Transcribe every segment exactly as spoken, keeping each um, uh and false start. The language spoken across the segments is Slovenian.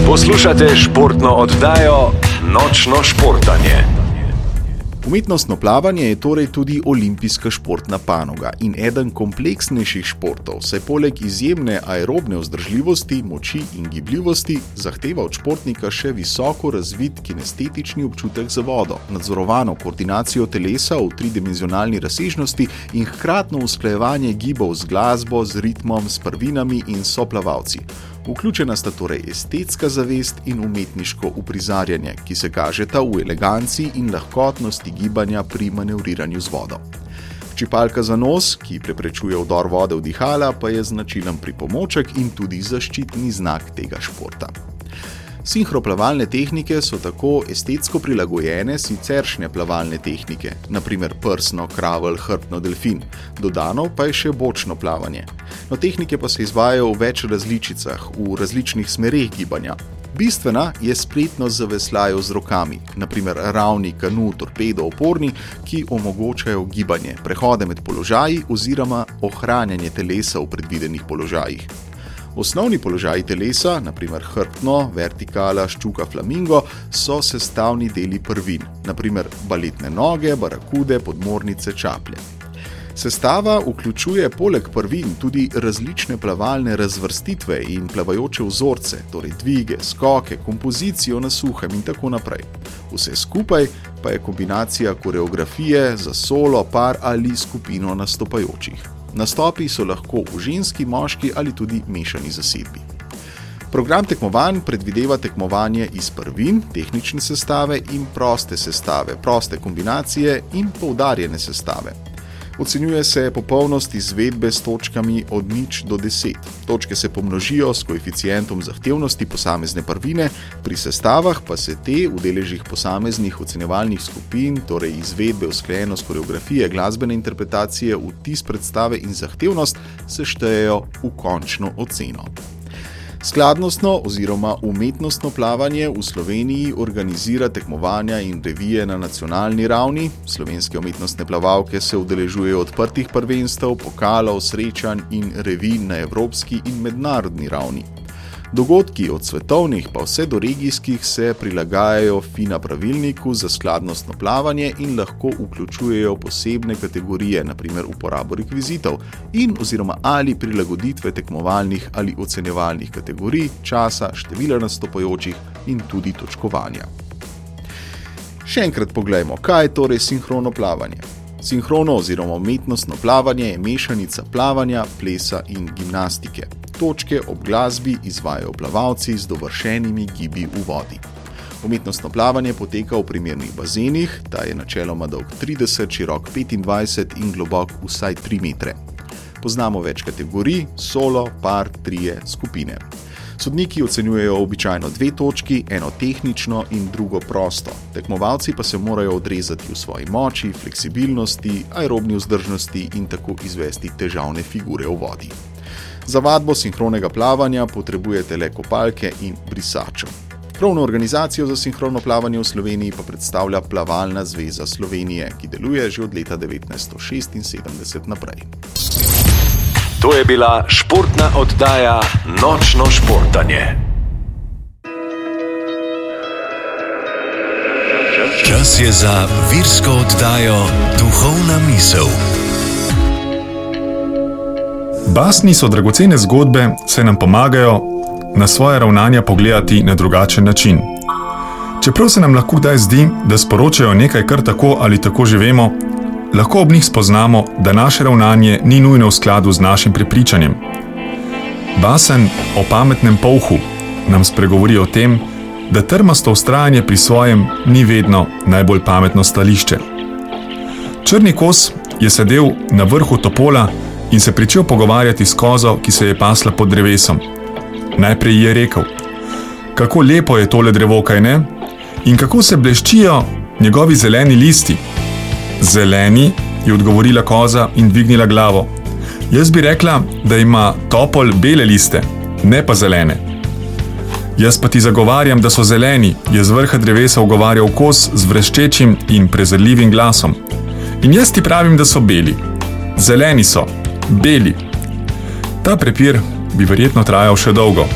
Poslušate športno oddajo Nočno športanje. Umetnostno plavanje je torej tudi olimpijska športna panoga in eden kompleksnejših športov, saj poleg izjemne aerobne vzdržljivosti, moči in gibljivosti zahteva od športnika še visoko razvit kinestetični občutek za vodo, nadzorovano koordinacijo telesa v tridimenzionalni razsežnosti in hkratno usklajevanje gibov z glasbo, z ritmom, s prvinami in soplavalci. Vključena sta torej estetska zavest in umetniško uprizarjanje, ki se kažeta v eleganci in lahkotnosti gibanja pri manevriranju z vodo. Ščipalka za nos, ki preprečuje vdor vode v dihala, pa je značilen pripomoček in tudi zaščitni znak tega športa. Sinhroplavalne tehnike so tako estetsko prilagojene siceršnje plavalne tehnike, na primer prsno, kravelj, hrbtno, delfin, dodano pa je še bočno plavanje. No, tehnike pa se izvajajo v več različicah, v različnih smereh gibanja. Bistvena je spretnost zaveslajev z rokami, na primer ravni, kanu, torpedo, oporni, ki omogočajo gibanje, prehode med položaji oziroma ohranjanje telesa v predvidenih položajih. Osnovni položaji telesa, na primer hrbtno, vertikala, ščuka, flamingo, so sestavni deli prvin, na primer baletne noge, barakude, podmornice, čaplje. Sestava vključuje poleg prvin tudi različne plavalne razvrstitve in plavajoče vzorce, torej dvige, skoke, kompozicijo na suhem in tako naprej. Vse skupaj pa je kombinacija koreografije za solo, par ali skupino nastopajočih. Nastopi so lahko v ženski, moški ali tudi mešani zasedbi. Program tekmovanj predvideva tekmovanje iz prvin, tehnične sestave in proste sestave, proste kombinacije in poudarjene sestave. Ocenjuje se popolnost izvedbe s točkami od nič do deset. Točke se pomnožijo s koeficientom zahtevnosti posamezne prvine, pri sestavah pa se te v deležih posameznih ocenjevalnih skupin, torej izvedbe, usklajenost koreografije, glasbene interpretacije, vtis predstave in zahtevnost, seštejejo v končno oceno. Skladnostno oziroma umetnostno plavanje v Sloveniji organizira tekmovanja in revije na nacionalni ravni. Slovenske umetnostne plavalke se udeležujejo odprtih prvenstev, pokalov, srečanj in revij na evropski in mednarodni ravni. Dogodki od svetovnih pa vse do regijskih se prilagajajo FINA pravilniku za skladnostno plavanje in lahko vključujejo posebne kategorije, na primer uporabo rekvizitov in oziroma ali prilagoditve tekmovalnih ali ocenjevalnih kategorij, časa, števila nastopajočih in tudi točkovanja. Še enkrat poglejmo, kaj je torej sinhrono plavanje. Sinhrono oziroma umetnostno plavanje je mešanica plavanja, plesa in gimnastike. Točke ob glasbi izvajajo plavalci z dovršenimi gibi v vodi. Umetnostno plavanje poteka v primernih bazenih, ta je načeloma dolg trideset, širok petindvajset in globok vsaj tri metre. Poznamo več kategorij, solo, par, trije, skupine. Sodniki ocenjujejo običajno dve točki, eno tehnično in drugo prosto. Tekmovalci pa se morajo odrezati v svoji moči, fleksibilnosti, aerobni vzdržnosti in tako izvesti težavne figure v vodi. Za vadbo sinhronega plavanja potrebujete le kopalke in brisačo. Krovno organizacijo za sinhrono plavanje v Sloveniji pa predstavlja Plavalna zveza Slovenije, ki deluje že od leta devetnajststo šestinsedemdeset naprej. To je bila športna oddaja Nočno športanje. Čas je za virsko oddajo Duhovna misel. Basni so dragocene zgodbe, saj nam pomagajo na svoje ravnanja pogledati na drugačen način. Čeprav se nam lahko kdaj zdi, da sporočajo nekaj kar tako ali tako že vemo, lahko ob njih spoznamo, da naše ravnanje ni nujno v skladu z našim prepričanjem. Basen o pametnem polhu nam spregovori o tem, da trmasto vztrajanje pri svojem ni vedno najbolj pametno stališče. Črni kos je sedel na vrhu topola in se pričel pogovarjati s kozo, ki se je pasla pod drevesom. Najprej je rekel: kako lepo je tole drevo, kaj ne? In kako se bleščijo njegovi zeleni listi? Zeleni, je odgovorila koza in dvignila glavo. Jaz bi rekla, da ima topol bele liste, ne pa zelene. Jaz pa ti zagovarjam, da so zeleni, je z vrha drevesa ugovarjal kos z vreščečim in prezirljivim glasom. In jaz ti pravim, da so beli. Zeleni so, beli. Ta prepir bi verjetno trajal še dolgo,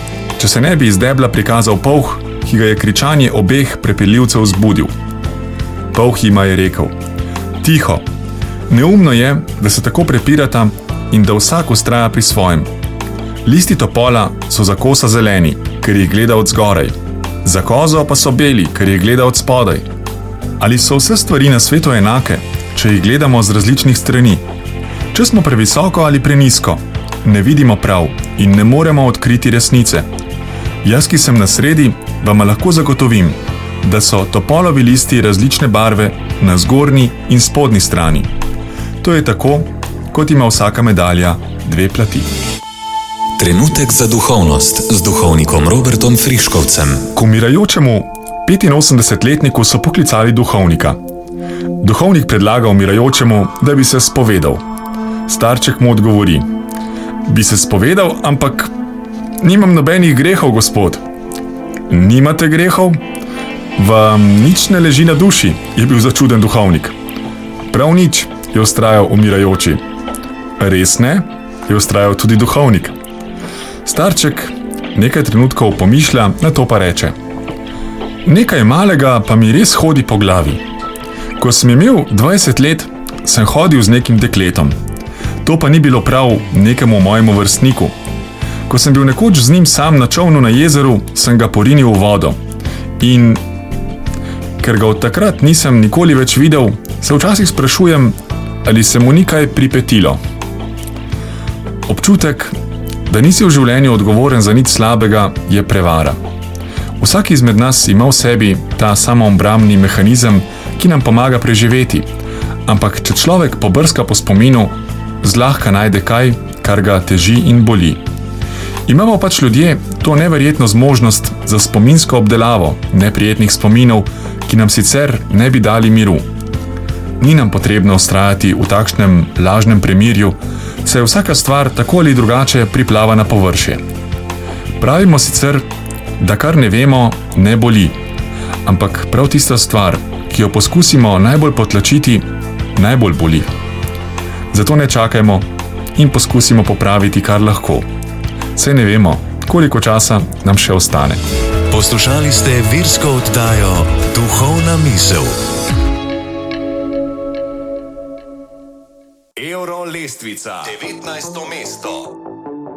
če se ne bi iz debla prikazal polh, ki ga je kričanje obeh prepeljivcev zbudil. Polh jima je rekel: tiho, neumno je, da se tako prepirata in da vsak vztraja pri svojem. Listi topola so za kosa zeleni, ker jih gleda od zgoraj, za kozo pa so beli, ker jih gleda od spodaj. Ali so vse stvari na svetu enake, če jih gledamo z različnih strani? Če smo previsoko ali prenisko, ne vidimo prav in ne moremo odkriti resnice. Jaz, ki sem na sredi, vam lahko zagotovim, da so topolovi listi različne barve na zgornji in spodnji strani. To je tako, kot ima vsaka medalja dve plati. Trenutek za duhovnost z duhovnikom Robertom Friškovcem. K umirajočemu petinosemdesetletniku so poklicali duhovnika. Duhovnik predlaga umirajočemu, da bi se spovedal. Starček mu odgovori: bi se spovedal, ampak nimam nobenih grehov, gospod. Nimate grehov? Vam nič ne leži na duši, je bil začuden duhovnik. Prav nič, je vztrajal umirajoči. Res ne, je vztrajal tudi duhovnik. Starček nekaj trenutkov pomišlja, nato pa reče: nekaj malega pa mi res hodi po glavi. Ko sem imel dvajset let, sem hodil z nekim dekletom. To pa ni bilo prav nekemu mojemu vrstniku. Ko sem bil nekoč z njim sam na čolnu na jezeru, sem ga porinil v vodo. In ker ga od takrat nisem nikoli več videl, se včasih sprašujem, ali se mu ni kaj pripetilo. Občutek, da nisi v življenju odgovoren za nič slabega, je prevara. Vsak izmed nas ima v sebi ta samoobrambni mehanizem, ki nam pomaga preživeti, ampak če človek pobrska po spominu, zlahka najde kaj, kar ga teži in boli. Imamo pač ljudje to neverjetno zmožnost za spominsko obdelavo neprijetnih spominov, ki nam sicer ne bi dali miru. Ni nam potrebno vztrajati v takšnem lažnem premirju, saj vsaka stvar tako ali drugače priplava na površje. Pravimo sicer, da kar ne vemo, ne boli, ampak prav tista stvar, ki jo poskusimo najbolj potlačiti, najbolj boli. Zato ne čakajmo in poskusimo popraviti, kar lahko. Saj ne vemo, koliko časa nam še ostane. Poslušali ste virsko oddajo Duhovna misel. Euro lestvica. devetnajsto mesto.